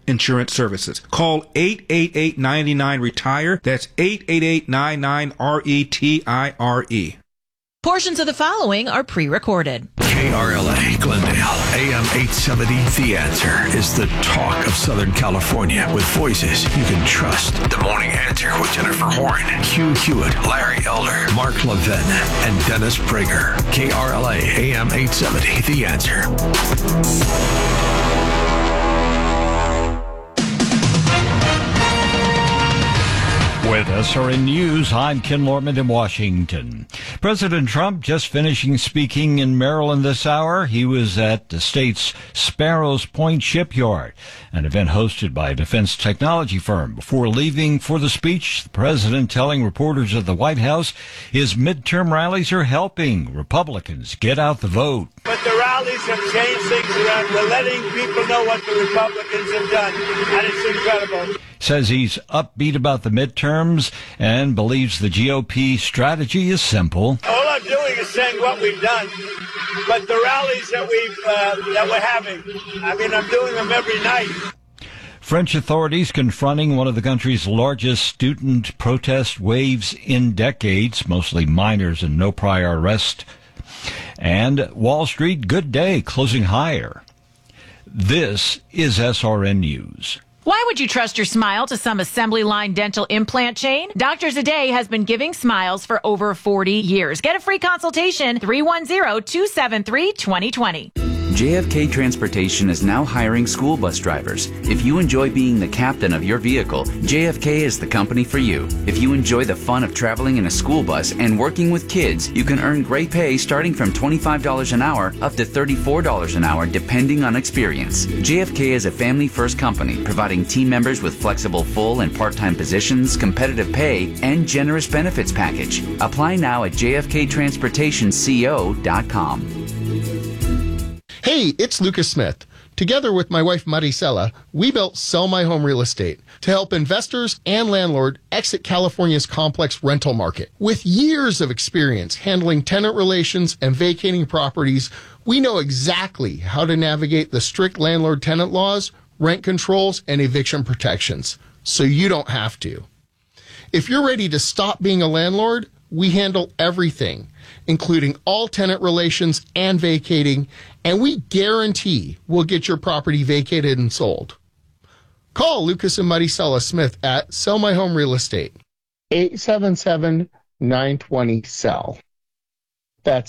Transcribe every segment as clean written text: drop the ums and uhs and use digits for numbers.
Insurance Services. Call 888-99-RETIRE. That's 888-99-RETIRE. Portions of the following are pre-recorded. KRLA Glendale, AM 870, The Answer is the talk of Southern California with voices you can trust. The Morning Answer with Jennifer Horn, Hugh Hewitt, Larry Elder, Mark Levin, and Dennis Prager. KRLA, AM 870, The Answer. With SRN News, I'm Ken Lortman in Washington. President Trump just finishing speaking in Maryland this hour. He was at the state's Sparrows Point Shipyard, an event hosted by a defense technology firm. Before leaving for the speech, the president telling reporters at the White House his midterm rallies are helping Republicans get out the vote. But the rallies have changed things around. We're letting people know what the Republicans have done, and it's incredible. Says he's upbeat about the midterms and believes the GOP strategy is simple. All I'm doing is saying what we've done, but the rallies that we're having, I'm doing them every night. French authorities confronting one of the country's largest student protest waves in decades, mostly minors and no prior arrest. And Wall Street, good day, closing higher. This is SRN News. Why would you trust your smile to some assembly line dental implant chain? Doctors A Day has been giving smiles for over 40 years. Get a free consultation, 310-273-2020. JFK Transportation is now hiring school bus drivers. If you enjoy being the captain of your vehicle, JFK is the company for you. If you enjoy the fun of traveling in a school bus and working with kids, you can earn great pay starting from $25 an hour up to $34 an hour depending on experience. JFK is a family-first company providing team members with flexible full and part-time positions, competitive pay, and generous benefits package. Apply now at jfktransportationco.com. Hey, it's Lucas Smith. Together with my wife Maricela, we built Sell My Home Real Estate to help investors and landlords exit California's complex rental market. With years of experience handling tenant relations and vacating properties, we know exactly how to navigate the strict landlord-tenant laws, rent controls, and eviction protections, so you don't have to. If you're ready to stop being a landlord, we handle everything, including all tenant relations and vacating, and we guarantee we'll get your property vacated and sold. Call Lucas and Maricela Smith at Sell My Home Real Estate, 877-920-SELL. That's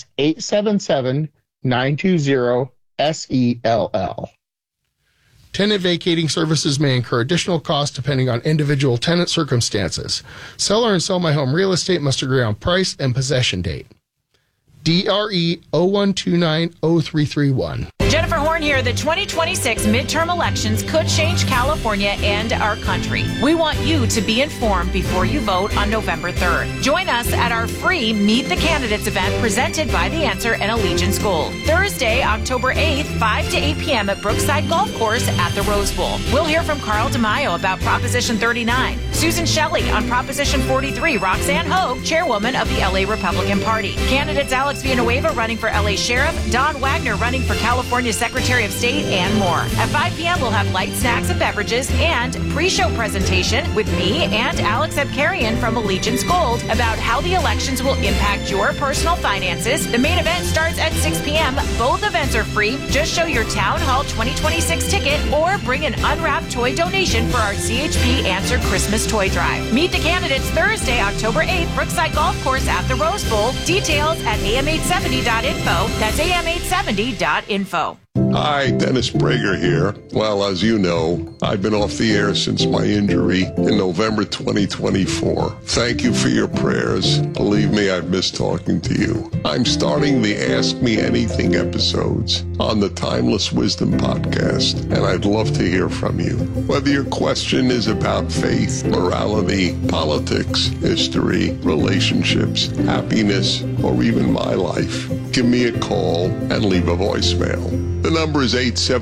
877-920-SELL. Tenant vacating services may incur additional costs depending on individual tenant circumstances. Seller and Sell My Home Real Estate must agree on price and possession date. DRE 01290331. Jennifer Horn here. The 2026 midterm elections could change California and our country. We want you to be informed before you vote on November 3rd. Join us at our free Meet the Candidates event presented by The Answer and Allegiance Gold. Thursday, October 8th, 5 to 8 p.m. at Brookside Golf Course at the Rose Bowl. We'll hear from Carl DeMaio about Proposition 39, Susan Shelley on Proposition 43, Roxanne Hogue, chairwoman of the LA Republican Party. Candidates Alex Villanueva running for LA Sheriff, Don Wagner running for California Secretary of State, and more. At 5 p.m., we'll have light snacks and beverages and pre-show presentation with me and Alex Abkarian from Allegiance Gold about how the elections will impact your personal finances. The main event starts at 6 p.m. Both events are free. Just show your Town Hall 2026 ticket or bring an unwrapped toy donation for our CHP Answer Christmas Toy Drive. Meet the candidates Thursday, October 8th, Brookside Golf Course at the Rose Bowl. Details at am870.info. That's am870.info. Hi, Dennis Prager here. Well, as you know, I've been off the air since my injury in November 2024. Thank you for your prayers. Believe me, I've missed talking to you. I'm starting the Ask Me Anything episodes on the Timeless Wisdom podcast, and I'd love to hear from you. Whether your question is about faith, morality, politics, history, relationships, happiness, or even my life, give me a call and leave a voicemail. The number is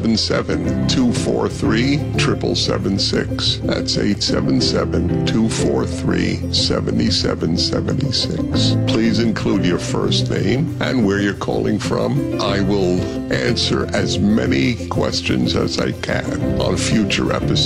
877-243-7776. That's 877-243-7776. Please include your first name and where you're calling from. I will answer as many questions as I can on future episodes.